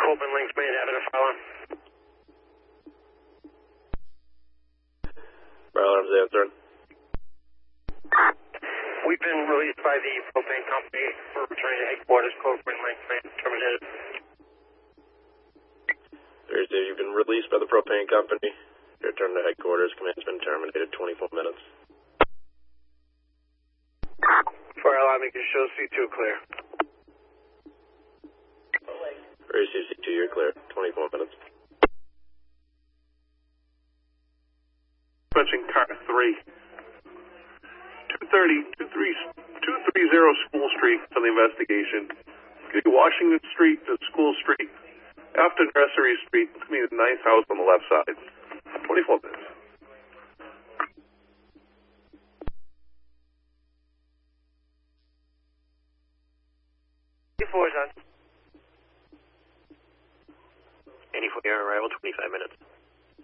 Copeland Links main having a file on. Fire alarm's answering. We've been released by the propane company for returning to headquarters. Copeland Links main terminated. Thursday, you've been released by the propane company. Your return to headquarters. Command's been terminated. 24 minutes. Fire alarm, you can show C2 clear. Receive C2, you're clear. 24 minutes. Approaching car 3. 230 School Street for the investigation. Washington Street to School Street. After Nursery Street, between the 9th house on the left side. 24 minutes. C4 is on. 84 near arrival, 25 minutes.